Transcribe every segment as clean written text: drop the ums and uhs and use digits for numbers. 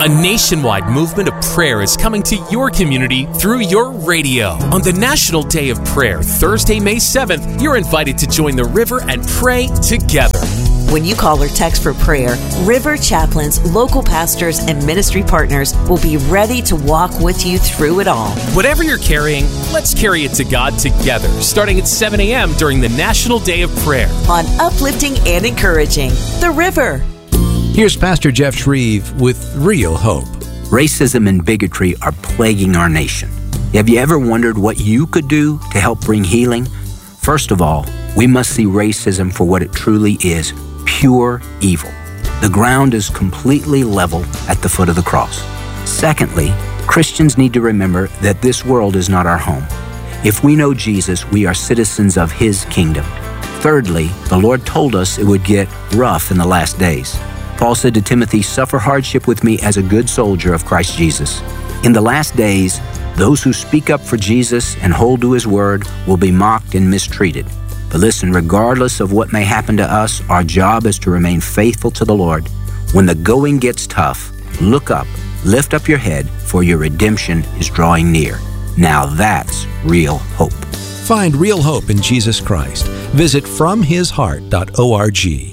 A nationwide movement of prayer is coming to your community through your radio. On the National Day of Prayer, Thursday, May 7th, you're invited to join the River and pray together. When you call or text for prayer, River chaplains, local pastors, and ministry partners will be ready to walk with you through it all. Whatever you're carrying, let's carry it to God together, starting at 7 a.m. during the National Day of Prayer. On Uplifting and Encouraging, The River. Here's Pastor Jeff Shreve with Real Hope. Racism and bigotry are plaguing our nation. Have you ever wondered what you could do to help bring healing? First of all, we must see racism for what it truly is, pure evil. The ground is completely level at the foot of the cross. Secondly, Christians need to remember that this world is not our home. If we know Jesus, we are citizens of His kingdom. Thirdly, the Lord told us it would get rough in the last days. Paul said to Timothy, "Suffer hardship with me as a good soldier of Christ Jesus." In the last days, those who speak up for Jesus and hold to His word will be mocked and mistreated. But listen, regardless of what may happen to us, our job is to remain faithful to the Lord. When the going gets tough, look up, lift up your head, for your redemption is drawing near. Now that's real hope. Find real hope in Jesus Christ. Visit FromHisHeart.org.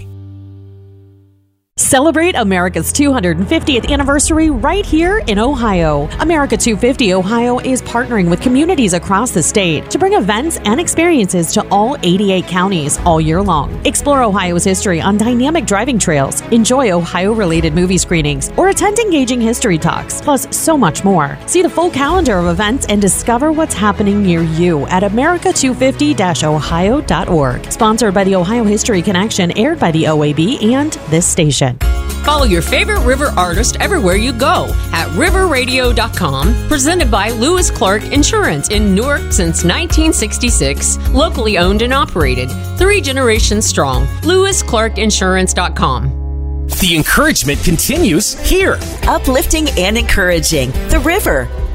Celebrate America's 250th anniversary right here in Ohio. America 250 Ohio is partnering with communities across the state to bring events and experiences to all 88 counties all year long. Explore Ohio's history on dynamic driving trails, enjoy Ohio-related movie screenings, or attend engaging history talks, plus so much more. See the full calendar of events and discover what's happening near you at America250-ohio.org. Sponsored by the Ohio History Connection, aired by the OAB and this station. Follow your favorite River artist everywhere you go at riverradio.com. Presented by Lewis Clark Insurance in Newark since 1966. Locally owned and operated. 3 generations strong. LewisClarkInsurance.com. The encouragement continues here. Uplifting and Encouraging, The River.